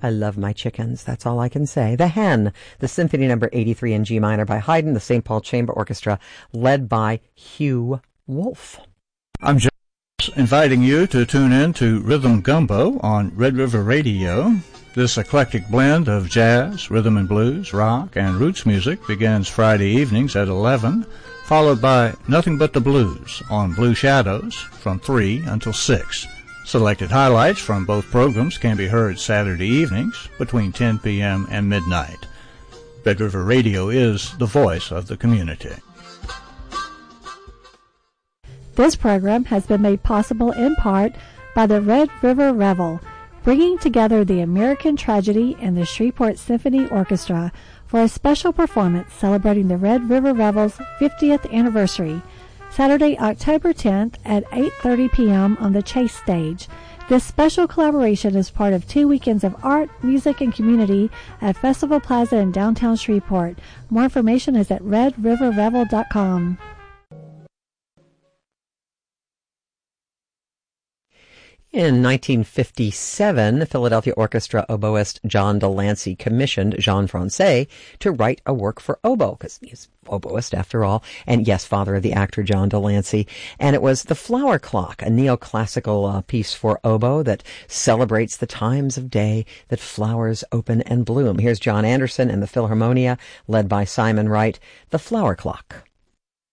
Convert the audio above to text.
I love my chickens. That's all I can say. The Hen, the Symphony Number 83 in G minor by Haydn, the St. Paul Chamber Orchestra, led by Hugh Wolf. I'm just inviting you to tune in to Rhythm Gumbo on Red River Radio. This eclectic blend of jazz, rhythm and blues, rock, and roots music begins Friday evenings at 11, followed by Nothing But the Blues on Blue Shadows from 3 until 6. Selected highlights from both programs can be heard Saturday evenings between 10 p.m. and midnight. Red River Radio is the voice of the community. This program has been made possible in part by the Red River Revel, bringing together the American Tragedy and the Shreveport Symphony Orchestra for a special performance celebrating the Red River Revel's 50th anniversary, Saturday, October 10th at 8:30 p.m. on the Chase Stage. This special collaboration is part of 2 weekends of art, music, and community at Festival Plaza in downtown Shreveport. More information is at redriverrevel.com. In 1957, the Philadelphia Orchestra oboist John Delancey commissioned Jean Francais to write a work for oboe, because he's oboist after all, and yes, father of the actor John Delancey. And it was The Flower Clock, a neoclassical piece for oboe that celebrates the times of day that flowers open and bloom. Here's John Anderson and the Philharmonia, led by Simon Wright, The Flower Clock.